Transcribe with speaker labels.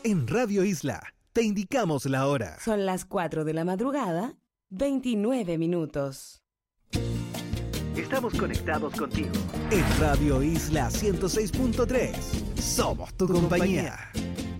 Speaker 1: En Radio Isla te indicamos la hora.
Speaker 2: Son las 4 de la madrugada, 29 minutos.
Speaker 1: Estamos conectados contigo. En Radio Isla 106.3. Somos tu compañía.